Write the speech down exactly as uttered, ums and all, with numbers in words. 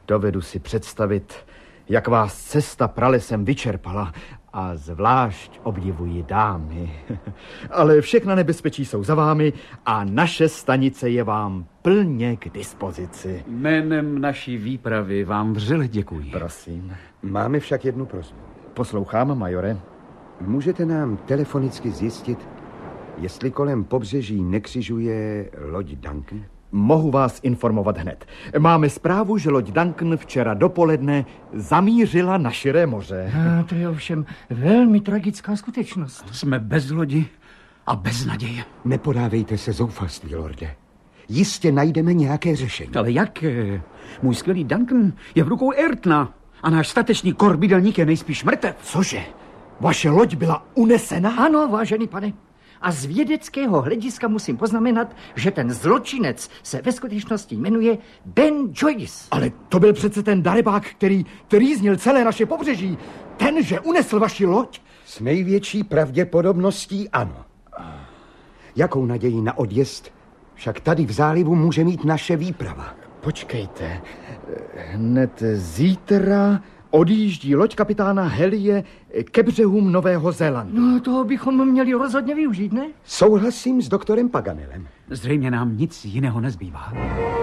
Dovedu si představit, jak vás cesta pralesem vyčerpala, a zvlášť obdivuji dámy. Ale všechna nebezpečí jsou za vámi a naše stanice je vám plně k dispozici. Jménem naší výpravy vám vřele děkuji. Prosím. Máme však jednu prosbu. Poslouchám, majore. Můžete nám telefonicky zjistit, jestli kolem pobřeží nekřižuje loď Duncan? Mohu vás informovat hned. Máme zprávu, že loď Duncan včera dopoledne zamířila na širé moře. A to je ovšem velmi tragická skutečnost. Jsme bez lodi a bez naděje. Nepodávejte se zoufalství, lorde. Jistě najdeme nějaké řešení. Ale jaké? Můj skvělý Duncan je v rukou Ayrtona a náš statečný korbidelník je nejspíš mrtev. Cože? Vaše loď byla unesena? Ano, vážený pane. A z vědeckého hlediska musím poznamenat, že ten zločinec se ve skutečnosti jmenuje Ben Joyce. Ale to byl přece ten darebák, který trýznil celé naše pobřeží. Ten, že unesl vaši loď? S největší pravděpodobností ano. Jakou naději na odjezd však tady v zálivu může mít naše výprava? Počkejte, hned zítra odjíždí loď kapitána Helie ke břehům Nového Zélandu. No, toho bychom měli rozhodně využít, ne? Souhlasím s doktorem Paganelem. Zřejmě nám nic jiného nezbývá.